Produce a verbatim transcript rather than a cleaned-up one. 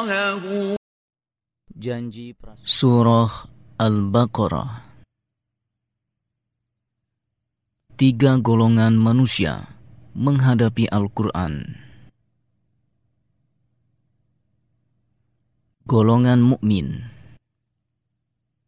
إلهه. Janji Surah Al-Baqarah. Tiga golongan manusia menghadapi Al-Quran. Golongan mukmin,